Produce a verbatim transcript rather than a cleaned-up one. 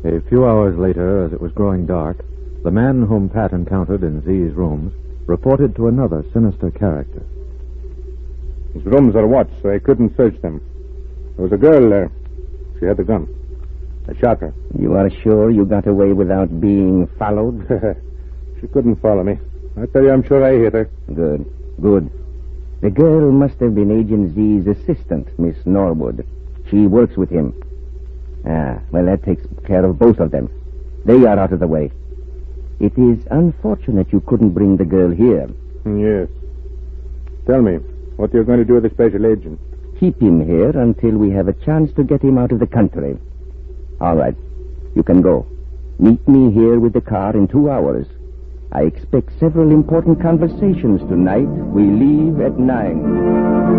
A few hours later, as it was growing dark, the man whom Pat encountered in Z's rooms reported to another sinister character. His rooms are watched, so I couldn't search them. There was a girl there. She had the gun. I shot her. You are sure you got away without being followed? She couldn't follow me. I tell you, I'm sure I hit her. Good, good. The girl must have been Agent Z's assistant, Miss Norwood. She works with him. Ah, well, that takes care of both of them. They are out of the way. It is unfortunate you couldn't bring the girl here. Yes. Tell me, what are you going to do with the special agent? Keep him here until we have a chance to get him out of the country. All right. You can go. Meet me here with the car in two hours. I expect several important conversations tonight. We leave at nine.